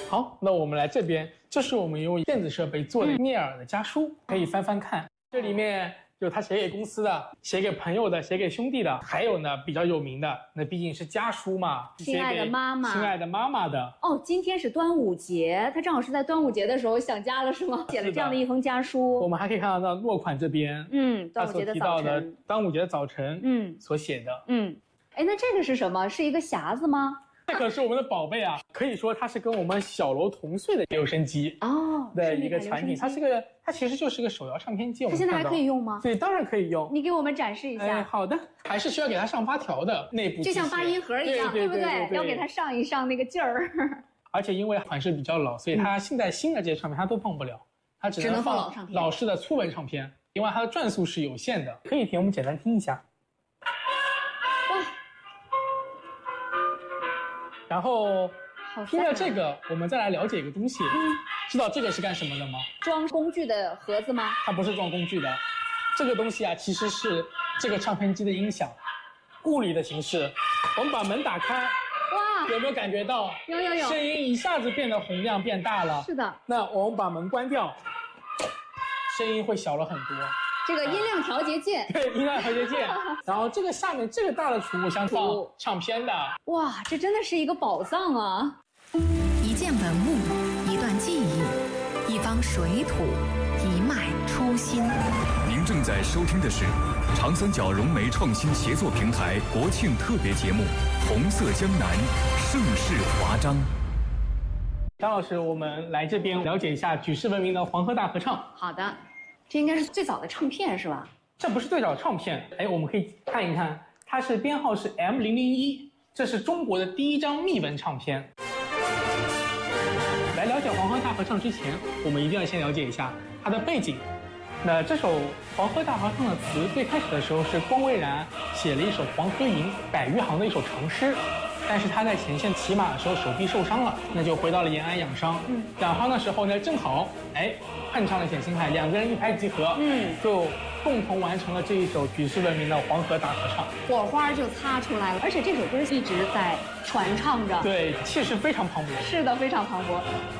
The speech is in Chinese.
好，那我们来这边，这是我们用电子设备做的聂耳的家书，可以翻翻看。这里面有他写给公司的，写给朋友的，写给兄弟的，还有呢比较有名的，那毕竟是家书嘛， 亲爱的妈妈， 亲爱的妈妈的。 哦，今天是端午节，他正好是在端午节的时候想家了，是吗？写了这样的一封家书。 我们还可以看到落款这边， 端午节的早晨， 端午节的早晨，所写的， 哎，那这个是什么？是一个匣子吗？ 这可是我们的宝贝啊，可以说它是跟我们小楼同岁的留声机的一个产品，它其实就是个手摇唱片机。 它现在还可以用吗？ 对，当然可以用。 你给我们展示一下。 好的，还是需要给它上发条的内部， 就像发音盒一样，对不对？要给它上一上那个劲儿。 而且因为款式比较老，所以它现在新的这些唱片它都放不了，它只能放老式的粗文唱片。另外它的转速是有限的，可以听，我们简单听一下。然后听了这个，我们再来了解一个东西。知道这个是干什么的吗？ 装工具的盒子吗？ 它不是装工具的，这个东西啊，其实是这个唱片机的音响，物理的形式。我们把门打开，哇，有没有感觉到？ 有， 声音一下子变得洪亮变大了。 是的。 那我们把门关掉，声音会小了很多。 这个音量调节键， 对，音量调节键。然后这个下面这个大的储物箱放唱片的。 哇，这真的是一个宝藏啊！ 一件文物，一段记忆，一方水土，一脉初心。 您正在收听的是长三角融媒创新协作平台国庆特别节目《红色江南，盛世华章》。 张老师，我们来这边了解一下举世闻名的黄河大合唱。 好的。这应该是最早的唱片是吧？ 这不是最早的唱片，我们可以看一看，它是编号是 M001，这是中国的第一张密文唱片。来了解黄河大合唱之前，我们一定要先了解一下它的背景。那这首黄河大合唱的词最开始的时候是光蔚然写了一首《黄河吟》100余行的一首长诗。但是他在前线骑马的时候手臂受伤了，那就回到了延安养伤。养伤的时候呢，正好碰上了冼星海，两个人一拍即合，就共同完成了这一首举世闻名的黄河大合唱， 火花就擦出来了。而且这首歌一直在传唱着， 对，气势非常磅礴。 是的，非常磅礴。